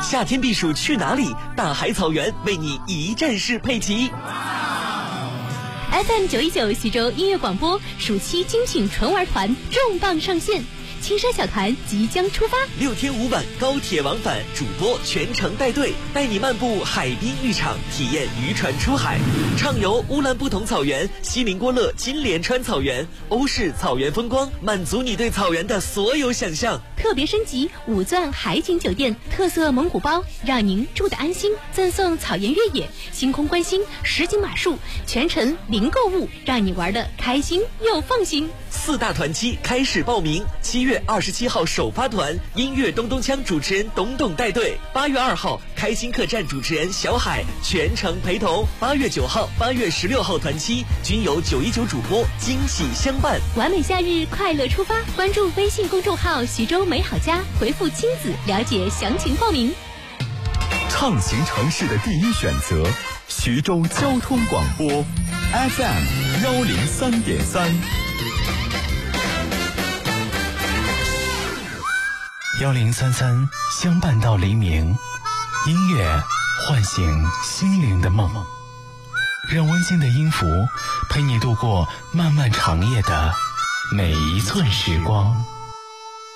夏天避暑去哪里？大海草原为你一站式配齐。 FM 919徐州音乐广播暑期精品纯玩团重磅上线，青山小团即将出发 ，6天5晚高铁往返，主播全程带队，带你漫步海滨浴场，体验渔船出海，畅游乌兰布统草原、锡林郭勒金莲川草原、欧式草原风光，满足你对草原的所有想象。 特别升级5钻海景酒店，特色蒙古包，让您住得安心。赠送草原越野、星空观星、实景马术，全程零购物，让你玩得开心又放心。 4大团期开始报名，7月27号首发团，音乐咚咚锵主持人董董带队；8月2号开心客栈主持人小海全程陪同；8月9号、8月16号团期均由919主播惊喜相伴。 完美夏日，快乐出发！关注微信公众号徐州美好家，回复亲子了解详情报名。 畅行城市的第一选择，徐州交通广播 FM 103.3。 1033相伴到黎明，音乐唤醒心灵的梦，让温馨的音符陪你度过漫漫长夜的每一寸时光。